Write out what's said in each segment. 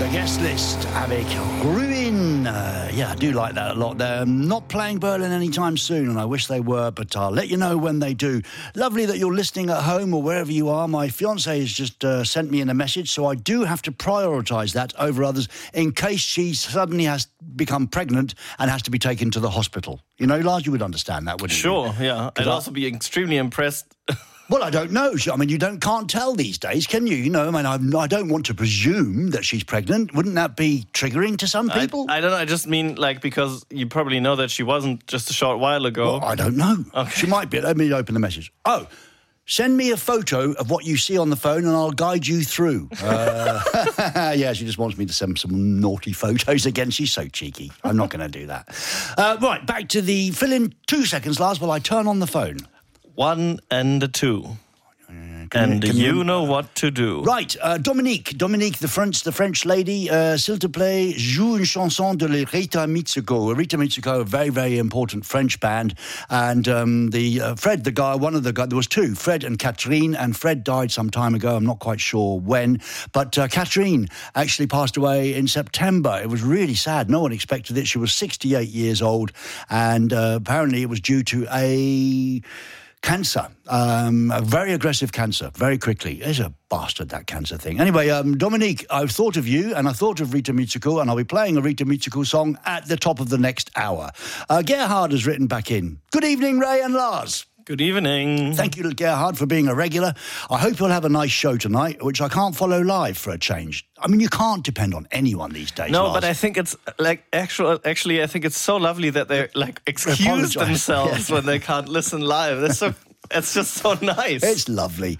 The guest list avec Ruin. Yeah, I do like that a lot. They're not playing Berlin anytime soon, and I wish they were, but I'll let you know when they do. Lovely that you're listening at home or wherever you are. My fiancée has just sent me in a message, so I do have to prioritise that over others in case she suddenly has become pregnant and has to be taken to the hospital. You know, Lars, you would understand that, wouldn't you? Sure, yeah. I'd also be extremely impressed. Well, I don't know. I mean, you can't tell these days, can you? You know, I mean, I don't want to presume that she's pregnant. Wouldn't that be triggering to some people? I don't know. I just mean, because you probably know that she wasn't just a short while ago. Well, I don't know. Okay. She might be. Let me open the message. Oh, send me a photo of what you see on the phone and I'll guide you through. Yeah, she just wants me to send some naughty photos again. She's so cheeky. I'm not going to do that. Right, back to the... Fill in 2 seconds, Lars, while I turn on the phone. 1 and a 2. And you know what to do. Right, Dominique, the French lady, s'il te plaît, joue une chanson de Rita Mitsuko. Rita Mitsuko, a very, very important French band. And Fred, there was two, Fred and Catherine, and Fred died some time ago. I'm not quite sure when. But Catherine actually passed away in September. It was really sad. No one expected it. She was 68 years old. And apparently it was due to a... cancer, a very aggressive cancer, very quickly. It's a bastard, that cancer thing. Anyway, Dominique, I've thought of you and I thought of Rita Mitsuko, and I'll be playing a Rita Mitsuko song at the top of the next hour. Gerhard has written back in. Good evening, Ray and Lars. Good evening. Thank you, Gerhard, for being a regular. I hope you'll have a nice show tonight, which I can't follow live for a change. I mean, you can't depend on anyone these days, No, Lars. but I think it's actually, I think it's so lovely that they excuse themselves when they can't listen live. It's just so nice. It's lovely.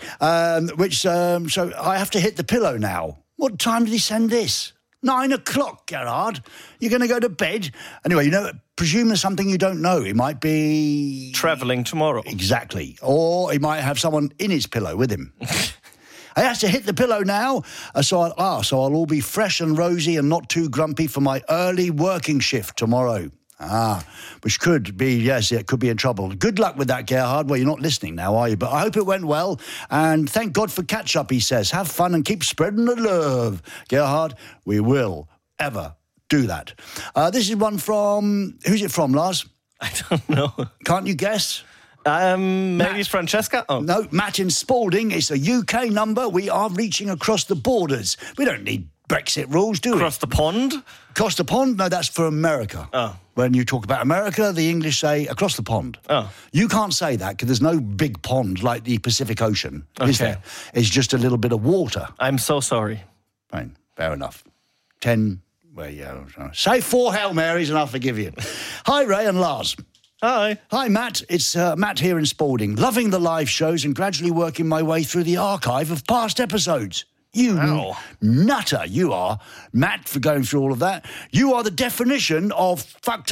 So I have to hit the pillow now. What time did he send this? 9 o'clock, Gerhard. You're going to go to bed? Anyway, presume there's something you don't know. He might be... travelling tomorrow. Exactly. Or he might have someone in his pillow with him. I have to hit the pillow now, so I'll all be fresh and rosy and not too grumpy for my early working shift tomorrow. Which could be, yes, it could be in trouble. Good luck with that, Gerhard. Well, you're not listening now, are you? But I hope it went well, and thank God for catch-up, he says. Have fun and keep spreading the love. Gerhard, we will ever do that. This is one from... Who's it from, Lars? I don't know. Can't you guess? Maybe it's Francesca? Oh. No, Matt in Spalding. It's a UK number. We are reaching across the borders. We don't need Brexit rules, do we? Across the pond? Across the pond? No, that's for America. Oh. When you talk about America, the English say across the pond. Oh. You can't say that because there's no big pond like the Pacific Ocean, is Okay. there? It's just a little bit of water. I'm so sorry. Fine, fair enough. 10, well, yeah. Say 4 Hail Marys and I'll forgive you. Hi, Ray and Lars. Hi. Hi, Matt. It's Matt here in Spalding. Loving the live shows and gradually working my way through the archive of past episodes. You nutter, you are, Matt, for going through all of that. You are the definition of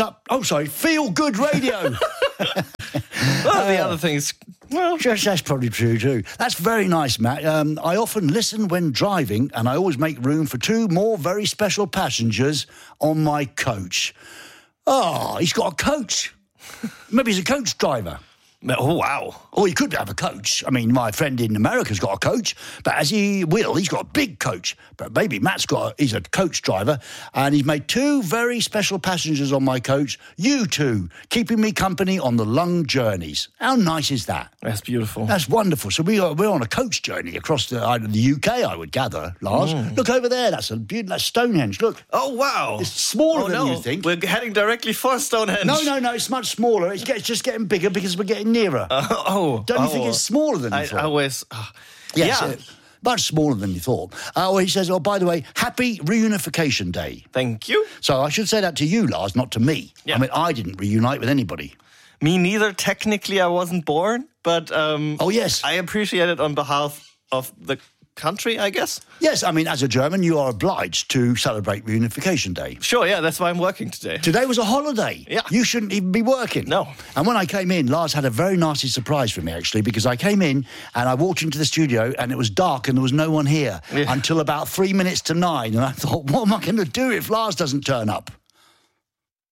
feel-good radio. Well, the other things... Well, That's probably true too. That's very nice, Matt. I often listen when driving, and I always make room for 2 more very special passengers on my coach. Oh, he's got a coach. Maybe he's a coach driver. oh, wow. Or he could have a coach. I mean, my friend in America's got a coach, but he's got a big coach. But maybe he's a coach driver, and he's made 2 very special passengers on my coach. You 2, keeping me company on the long journeys. How nice is that? That's beautiful. That's wonderful. So we're on a coach journey across the UK, I would gather, Lars. Look over there. That's that's Stonehenge. Look. Oh, wow. It's smaller than you think. We're heading directly for Stonehenge. No. It's much smaller. It's just getting bigger because we're getting nearer. Don't you think it's smaller than you thought? I always... Yes, yeah. Much smaller than you thought. He says, by the way, happy reunification day. Thank you. So I should say that to you, Lars, not to me. Yeah. I mean, I didn't reunite with anybody. Me neither. Technically, I wasn't born, but... yes. I appreciate it on behalf of the country, I guess. Yes, I mean, as a German, you are obliged to celebrate reunification day. Sure, yeah, that's why I'm working today. Today was a holiday. Yeah. You shouldn't even be working. No. And when I came in, Lars had a very nasty surprise for me, actually, because I came in and I walked into the studio and it was dark and there was no one here until about 3 minutes to 9. And I thought, what am I going to do if Lars doesn't turn up?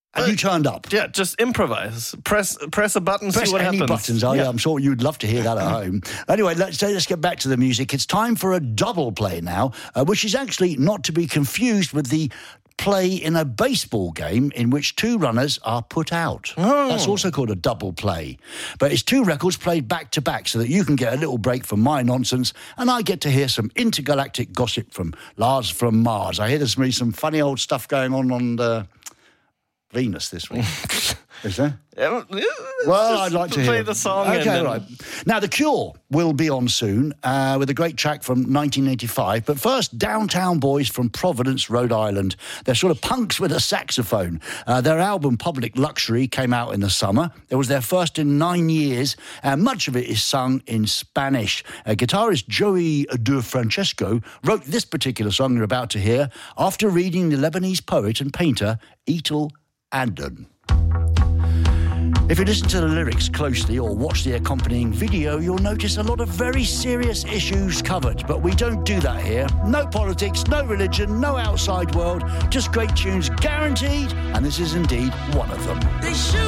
And you turned up. Yeah, just improvise. Press a button, see what happens. Buttons. Oh, yeah, I'm sure you'd love to hear that at home. Anyway, let's get back to the music. It's time for a double play now, which is actually not to be confused with the play in a baseball game in which two runners are put out. That's also called a double play. But it's two records played back to back so that you can get a little break from my nonsense and I get to hear some intergalactic gossip from Lars from Mars. I hear there's really some funny old stuff going on the Venus this week. Is there? Yeah, well, I'd like to play hear the song. Okay, right. Now, The Cure will be on soon with a great track from 1985. But first, Downtown Boys from Providence, Rhode Island. They're sort of punks with a saxophone. Their album, Public Luxury, came out in the summer. It was their first in 9 years, and much of it is sung in Spanish. Guitarist Joey De Francesco wrote this particular song you're about to hear after reading the Lebanese poet and painter Eitel Adnan. If you listen to the lyrics closely or watch the accompanying video, you'll notice a lot of very serious issues covered, but we don't do that here. No politics, no religion, no outside world, just great tunes guaranteed, and this is indeed one of them. They shoot